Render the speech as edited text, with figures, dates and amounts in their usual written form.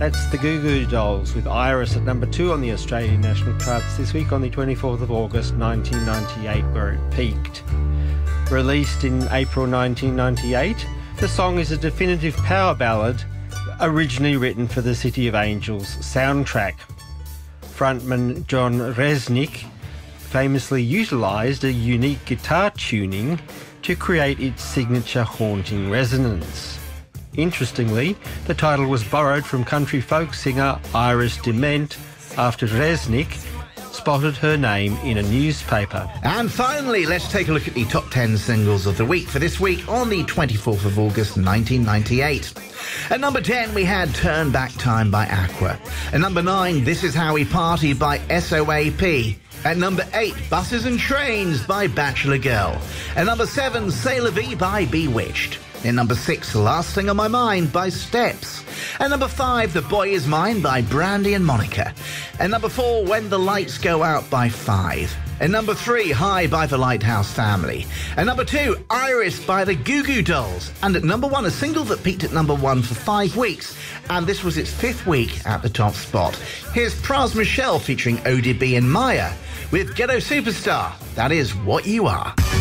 That's the Goo Goo Dolls with Iris at number 2 on the Australian National Charts this week on the 24th of August 1998, where it peaked. Released in April 1998, the song is a definitive power ballad originally written for the City of Angels soundtrack. Frontman John Rzeznik famously utilised a unique guitar tuning to create its signature haunting resonance. Interestingly, the title was borrowed from country folk singer Iris DeMent after Rzeznik spotted her name in a newspaper. And finally, let's take a look at the top 10 singles of the week for this week on the 24th of August 1998. At number 10, we had Turn Back Time by Aqua. At number 9, This Is How We Party by SOAP. At number 8, Buses and Trains by Bachelor Girl. At number 7, C'est La Vie by Bewitched. At number 6, Last Thing on My Mind by Steps. At number 5, The Boy Is Mine by Brandy and Monica. At number 4, When the Lights Go Out by Five. At number 3, High by the Lighthouse Family. At number 2, Iris by the Goo Goo Dolls. And at number 1, a single that peaked at number 1 for 5 weeks. And this was its 5th week at the top spot. Here's Pras Michel featuring ODB and Maya with Ghetto Superstar. That is What You Are.